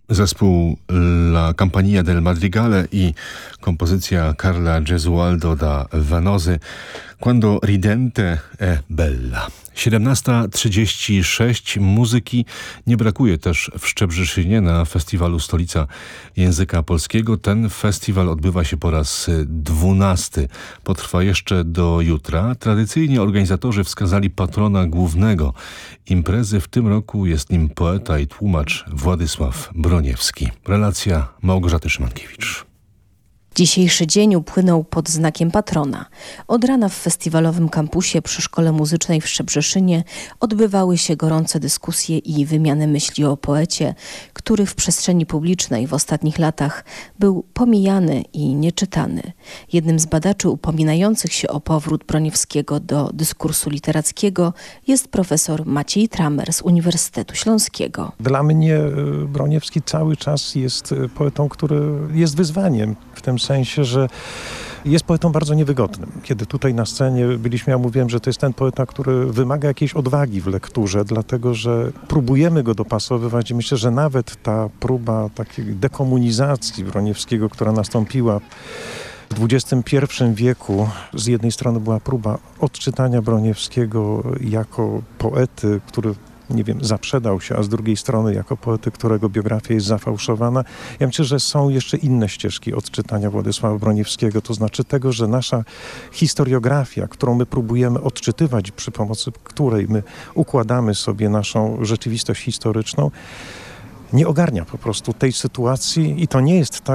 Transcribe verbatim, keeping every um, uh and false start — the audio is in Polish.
Zespół La Compagnia del Madrigale i kompozycja Carla Gesualdo da Vanozy Quando ridente è bella. siedemnasta trzydzieści sześć. Muzyki nie brakuje też w Szczebrzeszynie na festiwalu Stolica Języka Polskiego. Ten festiwal odbywa się po raz dwunasty. Potrwa jeszcze do jutra. Tradycyjnie organizatorzy wskazali patrona głównego imprezy. W tym roku jest nim poeta i tłumacz Władysław Broniewski. Relacja Małgorzaty Szymankiewicz. Dzisiejszy dzień upłynął pod znakiem patrona. Od rana w festiwalowym kampusie przy Szkole Muzycznej w Szczebrzeszynie odbywały się gorące dyskusje i wymiany myśli o poecie, który w przestrzeni publicznej w ostatnich latach był pomijany i nieczytany. Jednym z badaczy upominających się o powrót Broniewskiego do dyskursu literackiego jest profesor Maciej Tramer z Uniwersytetu Śląskiego. Dla mnie Broniewski cały czas jest poetą, który jest wyzwaniem w tym sensie, że jest poetą bardzo niewygodnym. Kiedy tutaj na scenie byliśmy, ja mówiłem, że to jest ten poeta, który wymaga jakiejś odwagi w lekturze, dlatego że próbujemy go dopasowywać i myślę, że nawet ta próba takiej dekomunizacji Broniewskiego, która nastąpiła w dwudziestym pierwszym wieku, z jednej strony była próba odczytania Broniewskiego jako poety, który nie wiem, zaprzedał się, a z drugiej strony jako poety, którego biografia jest zafałszowana. Ja myślę, że są jeszcze inne ścieżki odczytania Władysława Broniewskiego, to znaczy tego, że nasza historiografia, którą my próbujemy odczytywać, przy pomocy której my układamy sobie naszą rzeczywistość historyczną, nie ogarnia po prostu tej sytuacji i to nie jest tak,